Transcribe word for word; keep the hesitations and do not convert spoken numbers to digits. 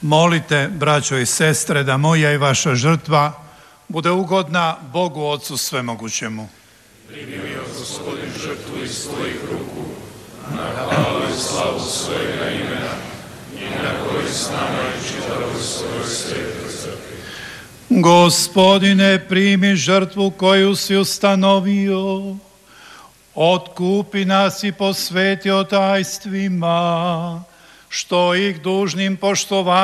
Molite, braćo i sestre, da moja i vaša žrtva bude ugodna Bogu Otcu Svemogućemu. Primio Gospodin žrtvu iz tvojih ruku, na hvalu i slavu svojega imena i na korist nama i čitavoj svojoj svetoj crkvi. Gospodine, primi žrtvu koju si ustanovio, otkupi nas i posveti o tajstvima, što ih dužnim poštovanjem